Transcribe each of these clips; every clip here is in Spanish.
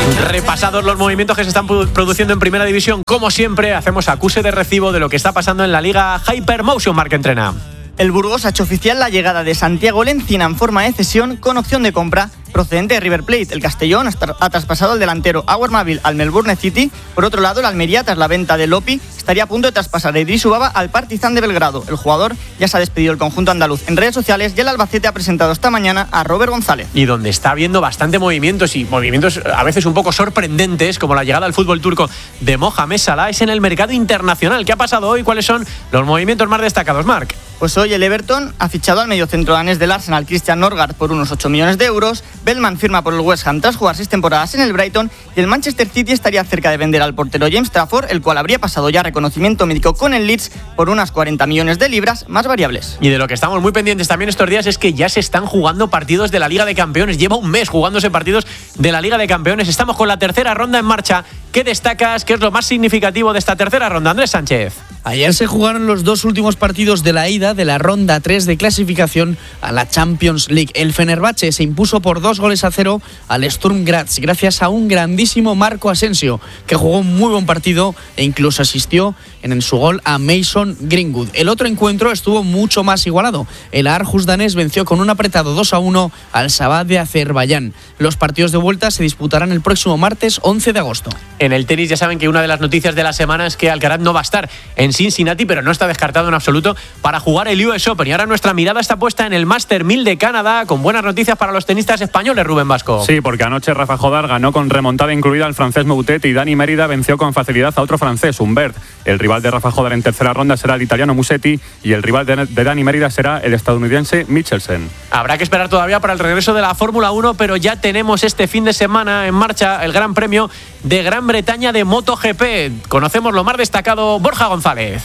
Repasados los movimientos que se están produciendo en Primera División, como siempre, hacemos acuse de recibo de lo que está pasando en la Liga Hypermotion. Marc Entrena. El Burgos ha hecho oficial la llegada de Santiago Lencina en forma de cesión con opción de compra procedente de River Plate. El Castellón ha traspasado al delantero Awer Mavil al Melbourne City. Por otro lado, el Almería, tras la venta de Lopi, estaría a punto de traspasar a Idris Ubaba al Partizan de Belgrado. El jugador ya se ha despedido del conjunto andaluz en redes sociales y el Albacete ha presentado esta mañana a Robert González. Y donde está habiendo bastante movimientos y movimientos a veces un poco sorprendentes, como la llegada al fútbol turco de Mohamed Salah, es en el mercado internacional. ¿Qué ha pasado hoy? ¿Cuáles son los movimientos más destacados, Marc? Pues hoy el Everton ha fichado al mediocentro danés del Arsenal, Christian Norgard, por unos 8 millones de euros. Bellman firma por el West Ham tras jugar 6 temporadas en el Brighton. Y el Manchester City estaría cerca de vender al portero James Trafford, el cual habría pasado ya reconocimiento médico con el Leeds por unas 40 millones de libras más variables. Y de lo que estamos muy pendientes también estos días es que ya se están jugando partidos de la Liga de Campeones. Lleva un mes jugándose partidos de la Liga de Campeones. Estamos con la tercera ronda en marcha. ¿Qué destacas? ¿Qué es lo más significativo de esta tercera ronda? Andrés Sánchez. Ayer se jugaron los 2 últimos partidos de la ida de la ronda 3 de clasificación a la Champions League. El Fenerbahce se impuso por 2-0 al Sturm Graz gracias a un grandísimo Marco Asensio, que jugó un muy buen partido e incluso asistió en su gol a Mason Greenwood. El otro encuentro estuvo mucho más igualado. El Aarhus danés venció con un apretado 2-1 al Sabah de Azerbaiyán. Los partidos de vuelta se disputarán el próximo martes 11 de agosto. En el tenis ya saben que una de las noticias de la semana es que Alcaraz no va a estar en Cincinnati, pero no está descartado en absoluto para jugar el US Open. Y ahora nuestra mirada está puesta en el Master 1000 de Canadá, con buenas noticias para los tenistas españoles, Rubén Vasco. Sí, porque anoche Rafa Jodar ganó con remontada incluida al francés Moutet y Dani Mérida venció con facilidad a otro francés, Humbert. El rival de Rafa Jodar en tercera ronda será el italiano Musetti y el rival de Dani Mérida será el estadounidense Michelsen. Habrá que esperar todavía para el regreso de la Fórmula 1, pero ya tenemos este fin de semana en marcha el Gran Premio de Gran Bretaña de MotoGP. Conocemos lo más destacado, Borja González.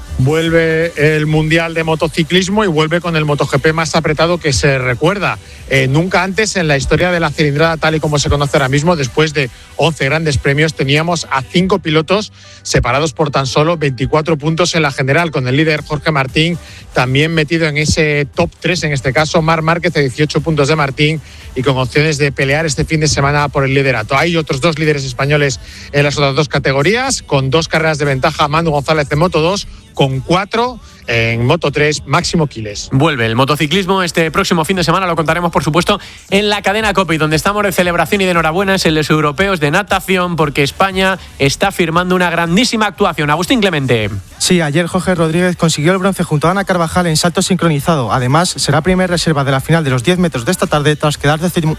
Vuelve el Mundial de Motociclismo y vuelve con el MotoGP más apretado que se recuerda. Nunca antes en la historia de la cilindrada, tal y como se conoce ahora mismo, después de 11 grandes premios, teníamos a 5 pilotos separados por tan solo 24 puntos en la general, con el líder Jorge Martín también metido en ese top 3, en este caso Marc Márquez, de 18 puntos de Martín y con opciones de pelear este fin de semana por el liderato. Hay otros 2 líderes españoles en las otras 2 categorías, con 2 carreras de ventaja Manu González en Moto 2, con 4 en Moto 3, Máximo Quiles. Vuelve el motociclismo este próximo fin de semana, lo contaremos por supuesto en la cadena COPE, donde estamos de celebración y de enhorabuena en los europeos de natación, porque España está firmando una grandísima actuación. Agustín Clemente. Sí, ayer Jorge Rodríguez consiguió el bronce junto a Ana Carvajal en salto sincronizado. Además, será primera reserva de la final de los 10 metros de esta tarde tras quedar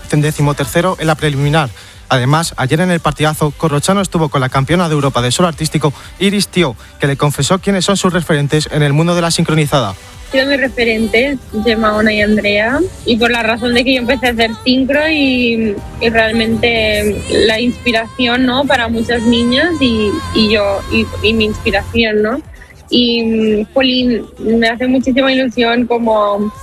13º en la preliminar. Además, ayer en el partidazo, Corrochano estuvo con la campeona de Europa de solo artístico, Iris Tío, que le confesó quiénes son sus referentes en el mundo de la sincronizada. Sido mis referentes, Gemma, Ona y Andrea, y por la razón de que yo empecé a hacer sincro y realmente la inspiración, ¿no?, para muchas niñas y mi inspiración, ¿no? Y Jolín, me hace muchísima ilusión como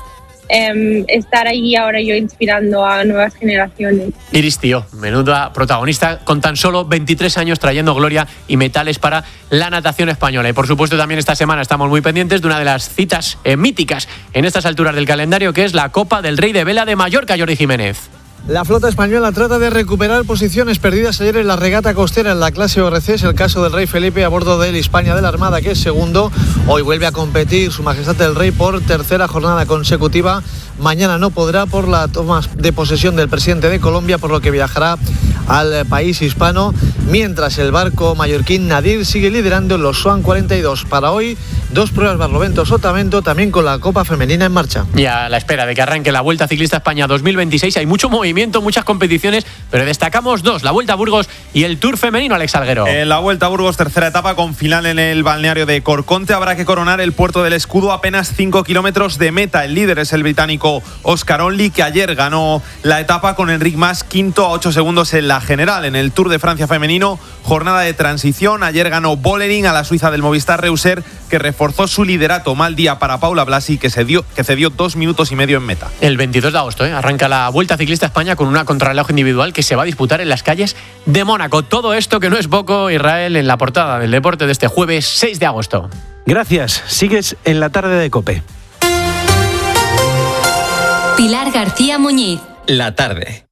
estar allí ahora yo inspirando a nuevas generaciones. Iris Tío, menuda protagonista, con tan solo 23 años trayendo gloria y metales para la natación española. Y por supuesto también esta semana estamos muy pendientes de una de las citas míticas en estas alturas del calendario, que es la Copa del Rey de Vela de Mallorca, Jordi Jiménez. La flota española trata de recuperar posiciones perdidas ayer en la regata costera en la clase ORC. Es el caso del Rey Felipe a bordo del Hispania de la Armada, que es segundo. Hoy vuelve a competir Su Majestad el Rey por tercera jornada consecutiva. Mañana no podrá por la toma de posesión del presidente de Colombia, por lo que viajará al país hispano, mientras el barco mallorquín Nadir sigue liderando en los Swan 42. Para hoy, 2 pruebas Barlovento-Sotavento, también con la Copa Femenina en marcha. Y a la espera de que arranque la Vuelta Ciclista España 2026, hay mucho movimiento, muchas competiciones, pero destacamos 2, la Vuelta a Burgos y el Tour femenino, Alex Salguero. En la Vuelta a Burgos, tercera etapa con final en el balneario de Corconte, habrá que coronar el Puerto del Escudo a apenas 5 kilómetros de meta. El líder es el británico Oscar Onley, que ayer ganó la etapa con Enric Mas quinto a 8 segundos en la general. En el Tour de Francia femenino, jornada de transición, ayer ganó Bollering a la suiza del Movistar Reusser, que reforzó su liderato. Mal día para Paula Blasi, que cedió 2 minutos y medio en meta. El 22 de agosto arranca la Vuelta Ciclista España con una contrarreloj individual que se va a disputar en las calles de Mónaco. Todo esto, que no es poco, Israel, en la portada del deporte de este jueves 6 de agosto. Gracias. Sigues en la tarde de COPE. Pilar García Muñiz. La tarde.